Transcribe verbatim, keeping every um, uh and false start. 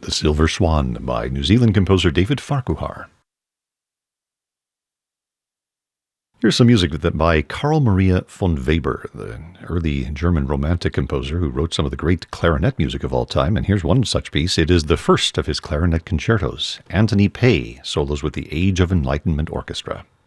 The Silver Swan by New Zealand composer David Farquhar. Here's some music by Carl Maria von Weber, the early German romantic composer who wrote some of the great clarinet music of all time. And here's one such piece. It is the first of his clarinet concertos. Anthony Pei solos with the Age of Enlightenment Orchestra.